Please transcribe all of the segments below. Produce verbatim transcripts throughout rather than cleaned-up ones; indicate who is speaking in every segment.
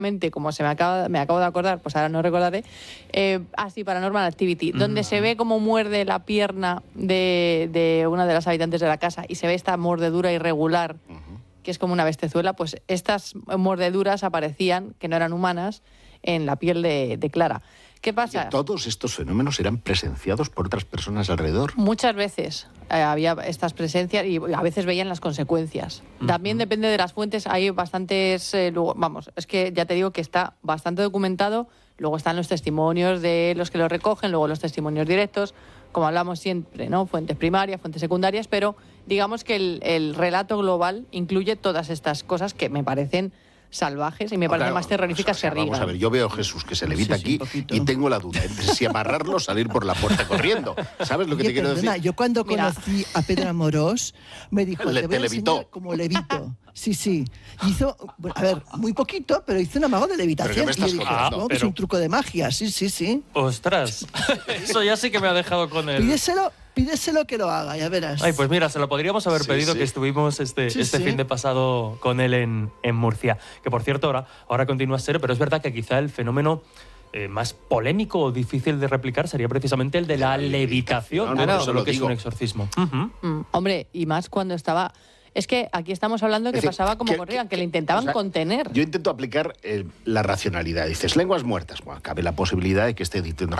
Speaker 1: como se me acaba, me acabo de acordar, pues ahora no recordaré, eh, así Paranormal Activity, mm. donde se ve cómo muerde la pierna de, de una de las habitantes de la casa y se ve esta mordedura irregular, uh-huh. que es como una bestezuela, pues estas mordeduras aparecían, que no eran humanas, en la piel de, de Clara. ¿Qué pasa?
Speaker 2: ¿Todos estos fenómenos eran presenciados por otras personas alrededor?
Speaker 1: Muchas veces eh, había estas presencias y a veces veían las consecuencias. Uh-huh. También depende de las fuentes, hay bastantes... Eh, luego, vamos, es que ya te digo que está bastante documentado, luego están los testimonios de los que lo recogen, luego los testimonios directos, como hablamos siempre, ¿no? Fuentes primarias, fuentes secundarias, pero digamos que el, el relato global incluye todas estas cosas que me parecen salvajes y me parecen claro, más terroríficas o sea, que Reagan.
Speaker 2: Vamos a ver, yo veo a Jesús que se levita sí, sí, aquí y tengo la duda entre si amarrarlo o salir por la puerta corriendo. ¿Sabes lo que
Speaker 3: Oye,
Speaker 2: te quiero
Speaker 3: perdona,
Speaker 2: decir?
Speaker 3: Yo cuando Mira. conocí a Pedro Amorós me dijo,
Speaker 2: Le,
Speaker 3: te voy
Speaker 2: te
Speaker 3: a
Speaker 2: levitó.
Speaker 3: Como levito. Sí, sí. Hizo, bueno, a ver, muy poquito, pero hizo un amago de levitación.
Speaker 2: ¿Pero qué me estás
Speaker 3: y dije,
Speaker 2: contando?
Speaker 3: no,
Speaker 4: pero...
Speaker 3: es un truco de magia, sí, sí, sí.
Speaker 4: ¡Ostras! Eso ya sí que me ha dejado con él.
Speaker 3: Pídeselo, pídeselo que lo haga, ya verás.
Speaker 4: Ay, pues mira, se lo podríamos haber
Speaker 2: sí,
Speaker 4: pedido
Speaker 2: sí.
Speaker 4: que estuvimos este,
Speaker 3: sí,
Speaker 4: este
Speaker 3: sí.
Speaker 4: fin de pasado con él en, en Murcia. Que por cierto, ahora, ahora continúa a ser, pero es verdad que quizá el fenómeno eh, más polémico o difícil de replicar sería precisamente el de la, la levitación,
Speaker 2: no,
Speaker 4: no,
Speaker 2: no,
Speaker 4: no solo que es un exorcismo. Uh-huh.
Speaker 1: Mm, hombre, y más cuando estaba... Es que aquí estamos hablando que decir, pasaba como que, corrían, que, que le intentaban o sea, contener.
Speaker 2: Yo intento aplicar eh, la racionalidad. Dices, lenguas muertas. Bueno, cabe la posibilidad de que esté diciendo...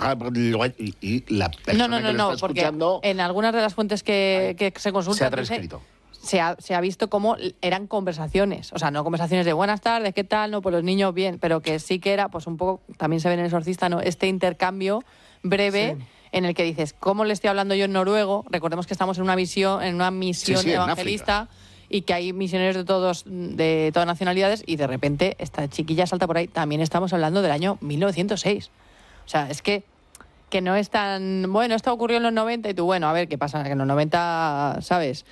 Speaker 2: Y, y la persona
Speaker 1: no, no, no,
Speaker 2: que lo
Speaker 1: no,
Speaker 2: está
Speaker 1: porque
Speaker 2: escuchando...
Speaker 1: en algunas de las fuentes que, que se consultan...
Speaker 2: Se ha transcrito.
Speaker 1: Se ha, se ha visto cómo eran conversaciones. O sea, no conversaciones de buenas tardes, ¿qué tal? No, pues los niños bien. Pero que sí que era, pues un poco... También se ve en El Exorcista, ¿no? Este intercambio breve... Sí. En el que dices, ¿cómo le estoy hablando yo en noruego? Recordemos que estamos en una misión, en una misión
Speaker 2: sí, sí,
Speaker 1: evangelista y que hay misioneros de todos, de todas nacionalidades y de repente esta chiquilla salta por ahí. También estamos hablando del año mil novecientos seis. O sea, es que, que no es tan... Bueno, esto ocurrió en los noventa y tú, bueno, a ver, ¿qué pasa? Que en los noventa, ¿sabes?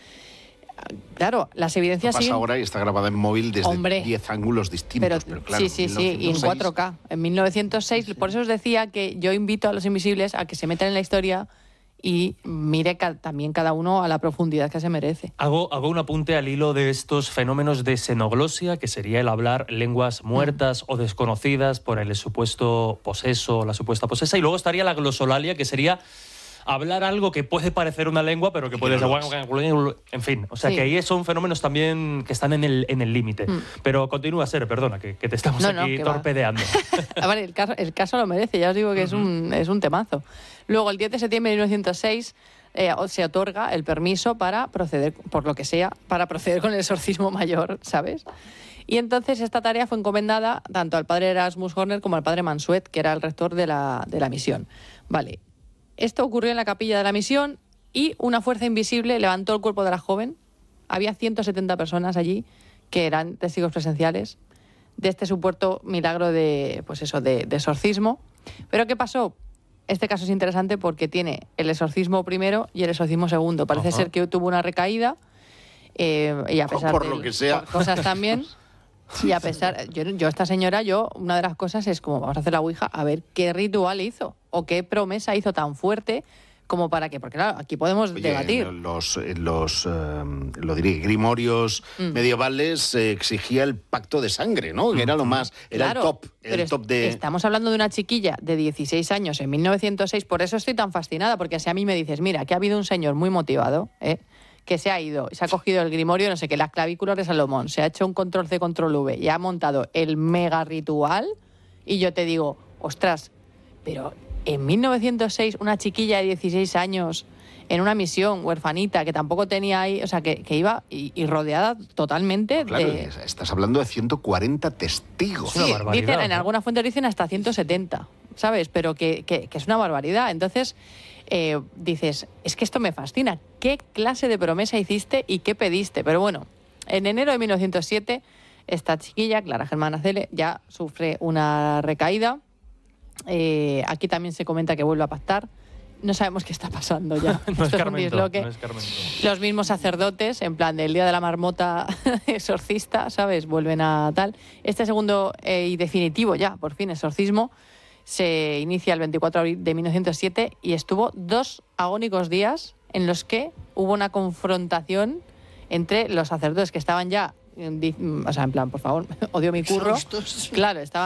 Speaker 1: Claro, las evidencias
Speaker 2: pasa
Speaker 1: sí.
Speaker 2: ahora y está grabada en móvil desde
Speaker 1: Hombre,
Speaker 2: diez ángulos distintos.
Speaker 1: Pero,
Speaker 2: pero claro,
Speaker 1: sí, sí, sí, y en cuatro K. En mil novecientos seis, sí. Por eso os decía que yo invito a los invisibles a que se metan en la historia y mire ca- también cada uno a la profundidad que se merece.
Speaker 4: Hago, hago un apunte al hilo de estos fenómenos de xenoglosia, que sería el hablar lenguas muertas mm. o desconocidas por el supuesto poseso o la supuesta posesa, y luego estaría la glosolalia, que sería hablar algo que puede parecer una lengua, pero que puede ser... En fin, o sea sí. que ahí son fenómenos también que están en el en el límite. Mm. Pero continúa, Ser, perdona, que, que te estamos no, aquí no, torpedeando.
Speaker 1: Vale, el caso, el caso lo merece, ya os digo que uh-huh. es, un, es un temazo. Luego, el diez de septiembre de mil novecientos seis, eh, se otorga el permiso para proceder, por lo que sea, para proceder con el exorcismo mayor, ¿sabes? Y entonces esta tarea fue encomendada tanto al padre Erasmus Horner como al padre Mansuet, que era el rector de la, de la misión. Vale. Esto ocurrió en la capilla de la misión y una fuerza invisible levantó el cuerpo de la joven. Había ciento setenta personas allí que eran testigos presenciales de este supuesto milagro de, pues eso, de, de exorcismo. ¿Pero qué pasó? Este caso es interesante porque tiene el exorcismo primero y el exorcismo segundo. Parece Ajá. ser que tuvo una recaída eh, y a pesar
Speaker 2: por
Speaker 1: de
Speaker 2: lo que sea.
Speaker 1: Por cosas también... Y a pesar, yo, yo esta señora, yo, una de las cosas es como, vamos a hacer la ouija, a ver qué ritual hizo o qué promesa hizo tan fuerte como para que, porque claro, aquí podemos
Speaker 2: Oye,
Speaker 1: debatir.
Speaker 2: Los, los eh, lo diré, grimorios mm. medievales eh, exigía el pacto de sangre, ¿no? Que era lo más, era
Speaker 1: claro,
Speaker 2: el top, el
Speaker 1: es,
Speaker 2: top de...
Speaker 1: Estamos hablando de una chiquilla de dieciséis años en mil novecientos seis, por eso estoy tan fascinada, porque si a mí me dices, mira, que ha habido un señor muy motivado, ¿eh? que se ha ido, se ha cogido el grimorio, no sé qué, las clavículas de Salomón, se ha hecho un control C, control V y ha montado el mega ritual, y yo te digo, ostras, pero en mil novecientos seis una chiquilla de dieciséis años en una misión huerfanita que tampoco tenía ahí, o sea, que, que iba y, y rodeada totalmente
Speaker 2: claro,
Speaker 1: de...
Speaker 2: Estás hablando de ciento cuarenta testigos.
Speaker 1: Sí, dicen, en algunas fuentes dicen hasta ciento setenta, ¿sabes? Pero que, que, que es una barbaridad. Entonces... Eh, dices, es que esto me fascina. ¿Qué clase de promesa hiciste y qué pediste? Pero bueno, en enero de mil novecientos siete, esta chiquilla, Clara Germana Cele, ya sufre una recaída. Eh, aquí también se comenta que vuelve a pactar. No sabemos qué está pasando ya.
Speaker 4: no, es Carmento, no es Carmento.
Speaker 1: Los mismos sacerdotes, en plan del día de la marmota exorcista, ¿sabes? Vuelven a tal. Este segundo eh, y definitivo ya, por fin, exorcismo, se inicia el veinticuatro de abril de mil novecientos siete y estuvo dos agónicos días en los que hubo una confrontación entre los sacerdotes que estaban ya, o sea, en plan, por favor, odio mi curro. Claro, estaban